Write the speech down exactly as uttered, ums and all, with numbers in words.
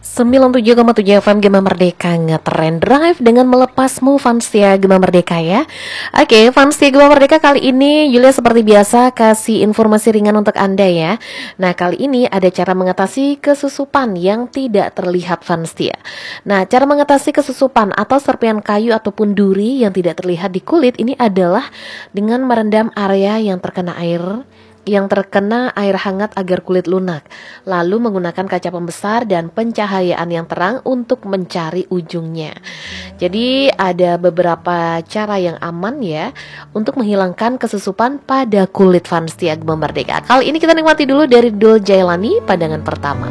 sembilan puluh tujuh koma tujuh F M Gema Merdeka ngetrend drive dengan melepasmu Fansia Gema Merdeka ya. Oke, Fansia Gema Merdeka kali ini Julia seperti biasa kasih informasi ringan untuk Anda ya. Nah, kali ini ada cara mengatasi kesusupan yang tidak terlihat Fansia. Nah, cara mengatasi kesusupan atau serpian kayu ataupun duri yang tidak terlihat di kulit ini adalah dengan merendam area yang terkena air yang terkena air hangat agar kulit lunak, lalu menggunakan kaca pembesar dan pencahayaan yang terang untuk mencari ujungnya. Jadi ada beberapa cara yang aman ya untuk menghilangkan kesusupan pada kulit Fansia Gema Merdeka. Kali ini kita nikmati dulu dari Dul Jailani, pandangan pertama.